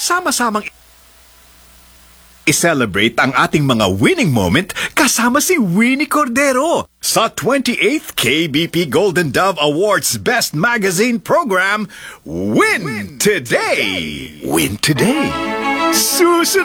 sama-samang i-celebrate ang ating mga winning moment kasama si Winnie Cordero sa 28th KBP Golden Dove Awards Best Magazine Program, Win Today! Win Today! Susunod!